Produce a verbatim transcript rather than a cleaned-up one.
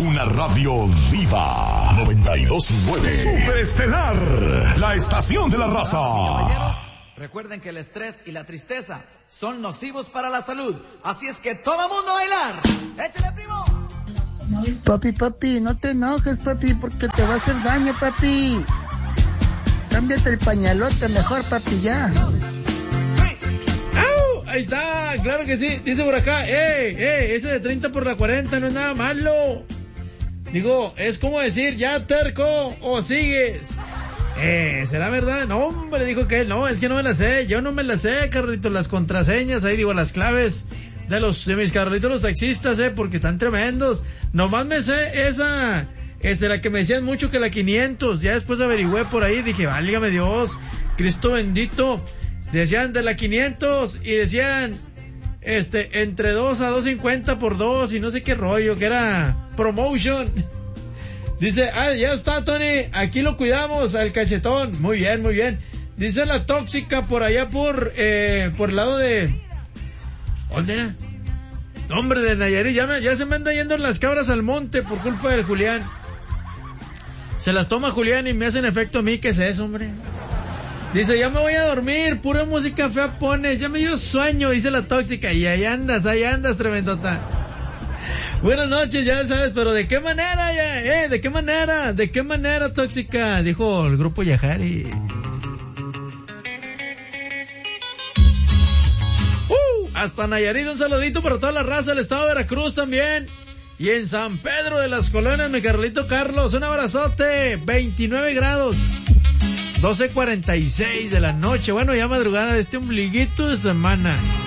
una radio viva. noventa y dos punto nueve Superestelar, la estación de la raza. Caballeros, recuerden que el estrés y la tristeza son nocivos para la salud. Así es que todo mundo a bailar. ¡Échale, primo! Papi, papi, no te enojes, papi, porque te va a hacer daño, papi. Cámbiate el pañalote mejor, papi, ya. ¡Au! Ahí está, claro que sí. Dice por acá, ¡eh, eh! Ese de treinta por la cuarenta no es nada malo. Digo, es como decir, ya terco, o sigues. Eh, ¿será verdad? No, hombre, dijo que él, no, es que no me la sé. Yo no me la sé, carnalito, las contraseñas, ahí digo, las claves de los, de mis carnalitos los taxistas, eh, porque están tremendos. Nomás me sé esa, este, la que me decían mucho que la quinientos, ya después averigüé por ahí, dije, válgame Dios, Cristo bendito. Decían de la quinientos y decían, este, entre dos a dos cincuenta por dos y no sé qué rollo, que era promotion. Dice, ah, ya está, Tony, aquí lo cuidamos, al cachetón. Muy bien, muy bien. Dice la tóxica por allá por, eh, por el lado de... ¿Dónde era? Hombre, de Nayarit, ya, me, ya se me andan yendo las cabras al monte por culpa del Julián. Se las toma Julián y me hacen efecto a mí, ¿qué es eso, hombre? Dice, ya me voy a dormir, pura música fea pones, ya me dio sueño, dice la tóxica, y ahí andas, ahí andas, tremendota. Buenas noches, ya sabes, pero ¿de qué manera, ya? Eh, ¿de qué manera? ¿De qué manera, tóxica? Dijo el grupo Yajari. Uh, hasta Nayarit, un saludito para toda la raza del estado de Veracruz también. Y en San Pedro de las Colonias, mi Carlito Carlos, un abrazote, veintinueve grados. doce cuarenta y seis de la noche, bueno, ya madrugada de este ombliguito de semana.